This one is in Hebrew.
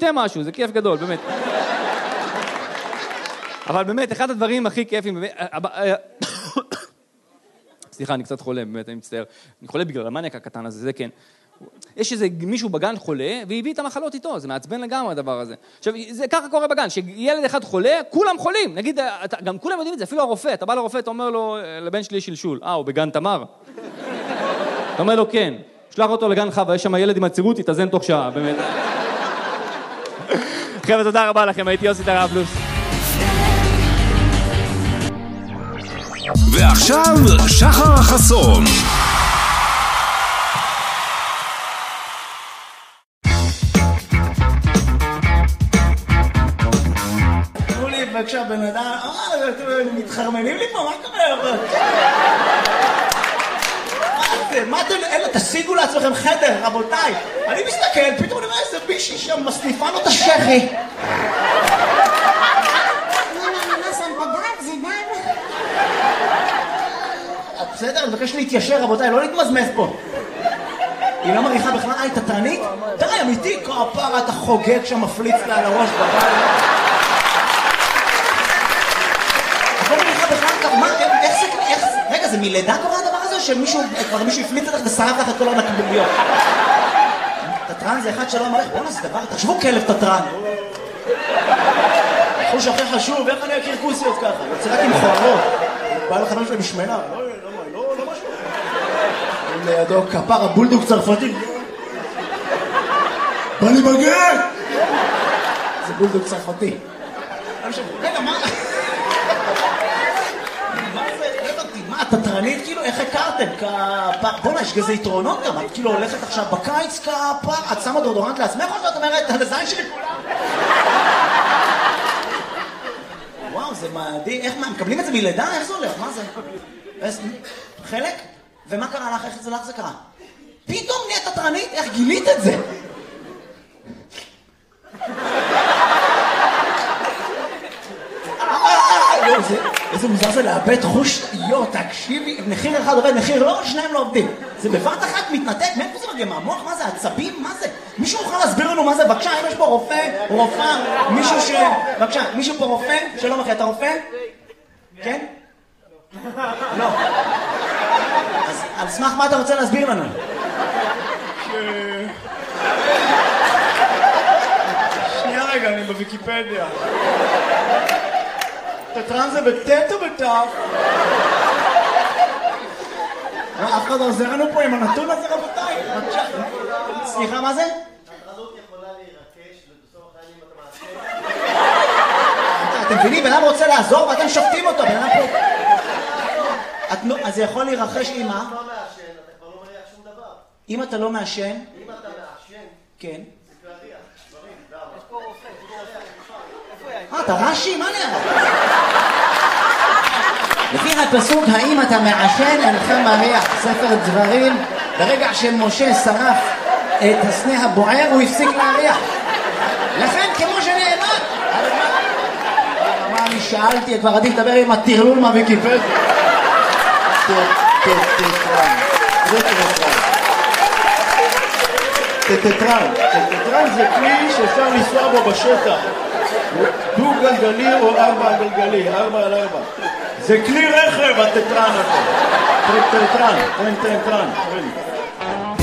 יהיה משהו, זה כיף גדול, באמת. אבל באמת, אחד הדברים הכי כיפים, סליחה, אני קצת חולה, באמת, אני מצטער. אני חולה בגלל המניאק הקטן הזה, זה כן. יש איזה מישהו בגן חולה, והביא את המחלות איתו, זה מעצבן לגמרי הדבר הזה. עכשיו, זה ככה קורה בגן, שילד אחד חולה, כולם חולים. נגיד, גם כולם יודעים את זה, אפילו הרופא, אתה בא לרופא, אתה אומר לו, לבן שלי שלשול, הוא בגן תמר? אתה אומר לו, כן. שלח אותו לגן חווה, יש שם ילד עם עצירות, יתאזן תוך שעה, באמת. חבר'ה, תודה רבה לכם, הייתי יוסי טרפלוס. ועכשיו, שחר חסון. תראו לי, בבקשה, בן אדם, מתחרמנים לי פה, מה קורה? מה אתם, תשיגו לעצמכם חדר, רבותיי. אני מסתכל, פתאום אני רואה איזה בישי שם, מסניפה לו את השכי. בסדר, אני מבקש להתיישר, רבותיי, לא להתמזמז פה. היא לא מריחה בכלל, היא תתרנית? תראה, אמיתי, כפרה, אתה חוגג שם, מפליץ לה על הראש בבית. את לא מריחה בכלל, מה, איך זה, רגע, זה מלידה קורה הדבר הזה, או שמישהו, כבר מישהו הפליץ לך ושרף לך את כל הנקביליות? תתרן זה אחד שלא מריח, בואו זה דבר, תחשבו כלב תתרן. חוש הכי חשוב, איך אני אכיר כוסיות ככה? יוצא רק עם חורות. בא לחנון שלי משמנה, לא משהו. לידו כפר הבולדוג צרפתי. בא לי מגן! זה בולדוג צרפתי. רגע, מה? מה, תתרנית כאילו? איך הכרתם? בוא'נה, יש כזה יתרונות גם. את כאילו הולכת עכשיו בקיץ כפר, את שמה דורדורנט לעצמך או שאת אומרת, הזין שלי כולם? וואו, זה מדהים. איך, מה, מקבלים את זה מלידה? איך זה הולך? מה זה? חלק? ומה קרה לך? איך זה לך זה קרה? פתאום נהיית תתרנית? איך גילית את זה? איזה מוזר זה לאבד חוש, תקשיבי, מחיר אחד עובד, מחיר לא, שניים לא עובדים. זה בבת אחת מתנתק, מאיפה זה מגיע? מהמוח? מה זה? עצבים? מה זה? מישהו יכול להסביר לנו מה זה? בבקשה, אם יש פה רופא, רופאה, מישהו ש... בבקשה, מישהו פה רופא? שלום אחי, אתה רופא? כן? לא. אז על סמך מה אתה רוצה להסביר לנו? שנייה רגע, אני בוויקיפדיה. תתרן זה בטט או בטף? אף אחד עוזר לנו פה עם הנתון הזה, רבותיי. סליחה, מה זה? התרנות יכולה להירקש ובסוף החיים אתה מעשה. אתם מבינים, בן אדם רוצה לעזור ואתם שופטים אותו, בן אדם פה... אז זה יכול להירחש עם מה? אם אתה לא מעשן, אתה כבר לא מריח שום דבר. אם אתה לא מעשן? אם אתה מעשן, כן. זה להריח, דברים, למה? יש פה רופא, אתה רש"י? מה נראה? לפי הפסוק, האם אתה מעשן אינך מריח, ספר דברים, ברגע שמשה שרף את הסנה הבוער, הוא הפסיק להריח. לכן, כמו שנאמר, מה אני שאלתי, כבר עדיף לדבר עם הטרלול מהוויקיפדיה. טטרן זה כלי שאפשר לנסוע בו בשטח. דו גלגלי או 4 גלגלי, 4 על 4. זה כלי רכב, הטטרן הזה. טטרן.